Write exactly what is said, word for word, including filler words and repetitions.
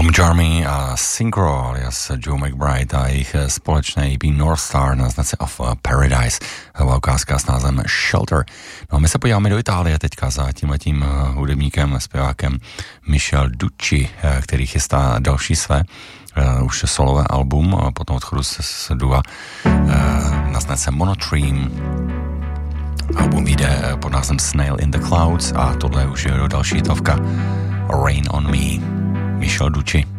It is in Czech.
Tom Jarmy a Synchro alias Joe McBride a jejich společné E P North Star na znace Of Paradise, ukázka s názvem Shelter. No a my se podíváme do Itálie teďka za tímhletím hudebníkem, zpěvákem Michel Ducci, který chystá další své uh, už solové album po tom odchodu z, z dua uh, na znace Monotream. Album vyjde pod názvem Snail in the Clouds a tohle už je další hitovka Rain on Me. Michel Ducci.